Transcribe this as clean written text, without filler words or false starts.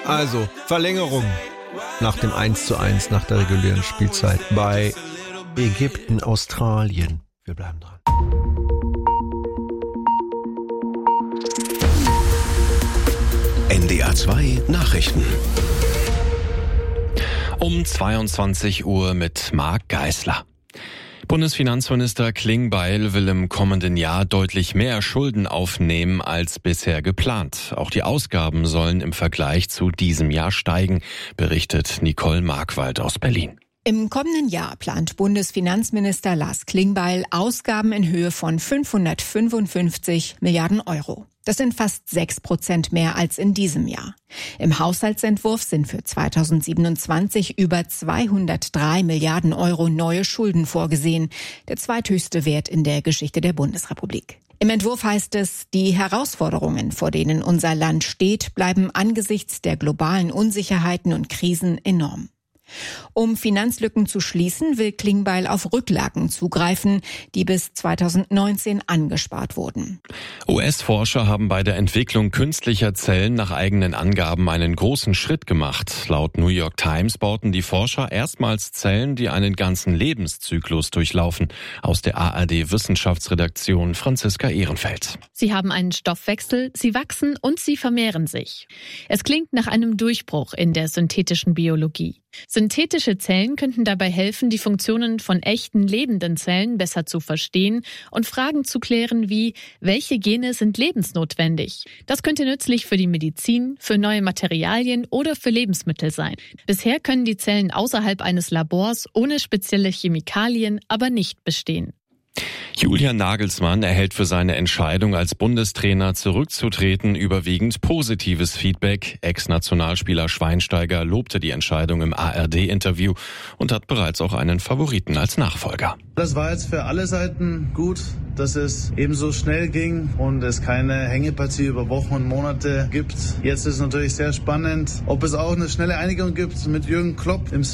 Also, Verlängerung nach dem 1:1 nach der regulären Spielzeit bei Ägypten, Australien. Wir bleiben dran. NDR 2 Nachrichten. Um 22 Uhr mit Marc Geisler. Bundesfinanzminister Klingbeil will im kommenden Jahr deutlich mehr Schulden aufnehmen als bisher geplant. Auch die Ausgaben sollen im Vergleich zu diesem Jahr steigen, berichtet Nicole Markwald aus Berlin. Im kommenden Jahr plant Bundesfinanzminister Lars Klingbeil Ausgaben in Höhe von 555 Milliarden Euro. Das sind fast 6% mehr als in diesem Jahr. Im Haushaltsentwurf sind für 2027 über 203 Milliarden Euro neue Schulden vorgesehen, der zweithöchste Wert in der Geschichte der Bundesrepublik. Im Entwurf heißt es, die Herausforderungen, vor denen unser Land steht, bleiben angesichts der globalen Unsicherheiten und Krisen enorm. Um Finanzlücken zu schließen, will Klingbeil auf Rücklagen zugreifen, die bis 2019 angespart wurden. US-Forscher haben bei der Entwicklung künstlicher Zellen nach eigenen Angaben einen großen Schritt gemacht. Laut New York Times bauten die Forscher erstmals Zellen, die einen ganzen Lebenszyklus durchlaufen. Aus der ARD-Wissenschaftsredaktion Franziska Ehrenfeld. Sie haben einen Stoffwechsel, sie wachsen und sie vermehren sich. Es klingt nach einem Durchbruch in der synthetischen Biologie. Synthetische Zellen könnten dabei helfen, die Funktionen von echten lebenden Zellen besser zu verstehen und Fragen zu klären wie, welche Gene sind lebensnotwendig? Das könnte nützlich für die Medizin, für neue Materialien oder für Lebensmittel sein. Bisher können die Zellen außerhalb eines Labors ohne spezielle Chemikalien aber nicht bestehen. Julian Nagelsmann erhält für seine Entscheidung als Bundestrainer zurückzutreten überwiegend positives Feedback. Ex-Nationalspieler Schweinsteiger lobte die Entscheidung im ARD-Interview und hat bereits auch einen Favoriten als Nachfolger. Das war jetzt für alle Seiten gut, dass es eben so schnell ging und es keine Hängepartie über Wochen und Monate gibt. Jetzt ist natürlich sehr spannend, ob es auch eine schnelle Einigung gibt mit Jürgen Klopp im